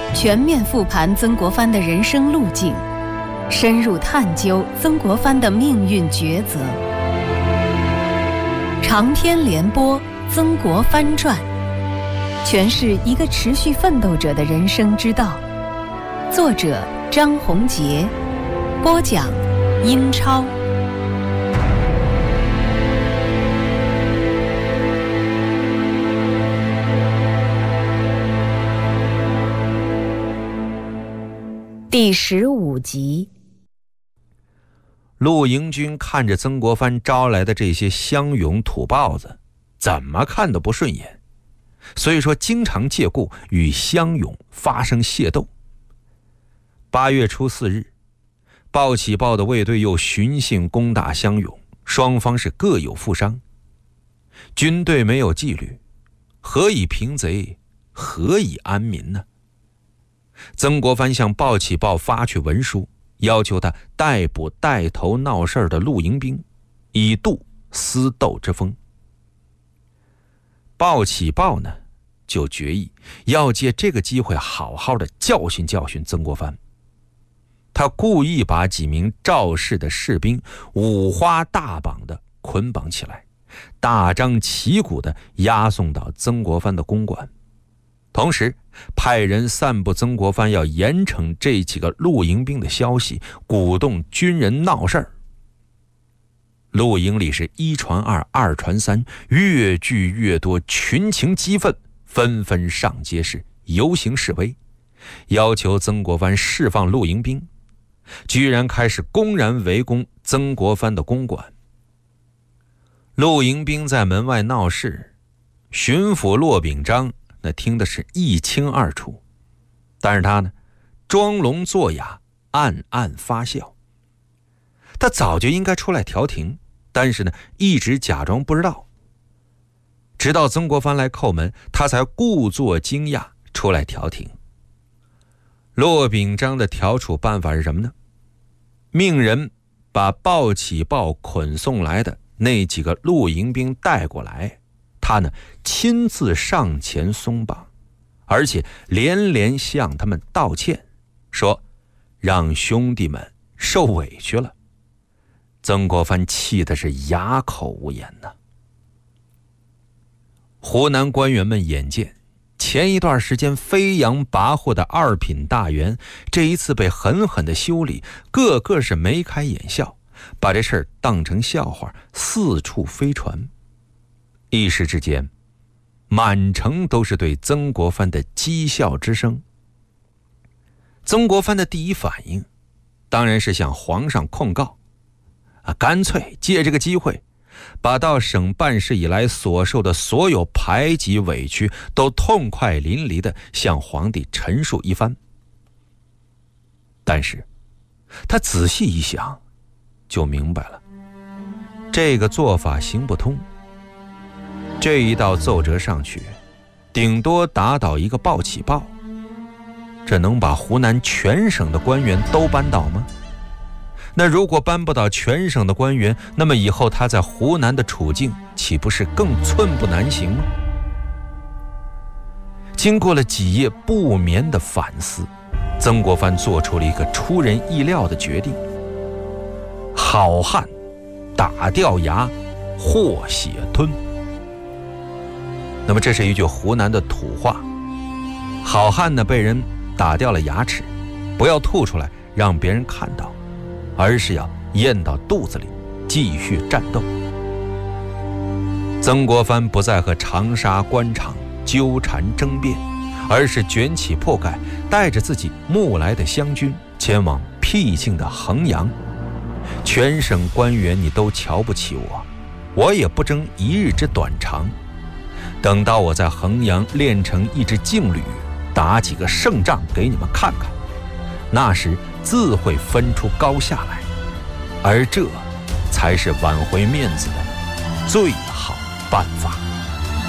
全面复盘曾国藩的人生路径，深入探究曾国藩的命运抉择。长篇连播《曾国藩传》，诠释一个持续奋斗者的人生之道。作者张宏杰，播讲英超。第15集。 陆营军看着曾国藩招来的这些乡勇土豹子，怎么看都不顺眼，所以说经常借故与乡勇发生械斗。8月初4日，鲍起豹的卫队又寻衅攻打乡勇，双方是各有负伤。军队没有纪律，何以平贼，何以安民呢？曾国藩向鲍起豹发去文书，要求他逮捕带头闹事的陆营兵，以度私斗之风。鲍起豹呢，就决意要借这个机会好好的教训教训曾国藩。他故意把几名肇事的士兵五花大绑的捆绑起来，大张旗鼓的押送到曾国藩的公馆，同时派人散布曾国藩要严惩这几个陆营兵的消息，鼓动军人闹事儿。陆营里是一传二，二传三，越聚越多，群情激愤，纷纷上街市游行示威，要求曾国藩释放陆营兵，居然开始公然围攻曾国藩的公馆。陆营兵在门外闹事，巡抚骆秉章那听的是一清二楚，但是他呢，装聋作哑，暗暗发笑。他早就应该出来调停，但是呢，一直假装不知道。直到曾国藩来叩门，他才故作惊讶出来调停。骆秉章的调处办法是什么呢？命人把鲍起豹捆送来的那几个陆营兵带过来，他呢亲自上前松绑，而且连连向他们道歉，说让兄弟们受委屈了。曾国藩气的是哑口无言呐。湖南官员们眼见前一段时间飞扬跋扈的二品大员，这一次被狠狠的修理，个个是眉开眼笑，把这事儿当成笑话，四处飞传。一时之间，满城都是对曾国藩的讥笑之声。曾国藩的第一反应当然是向皇上控告，干脆借这个机会把到省办事以来所受的所有排挤委屈都痛快淋漓地向皇帝陈述一番。但是他仔细一想就明白了，这个做法行不通。这一道奏折上去，顶多打倒一个鲍起豹，这能把湖南全省的官员都扳倒吗？那如果扳不倒全省的官员，那么以后他在湖南的处境岂不是更寸步难行吗？经过了几夜不眠的反思，曾国藩做出了一个出人意料的决定：好汉打掉牙，或血吞。那么这是一句湖南的土话，好汉呢被人打掉了牙齿，不要吐出来让别人看到，而是要咽到肚子里继续战斗。曾国藩不再和长沙官场纠缠争辩，而是卷起铺盖，带着自己募来的湘军前往僻静的衡阳。全省官员你都瞧不起我，我也不争一日之短长。等到我在衡阳练成一支劲旅，打几个胜仗给你们看看，那时自会分出高下来，而这才是挽回面子的最好办法。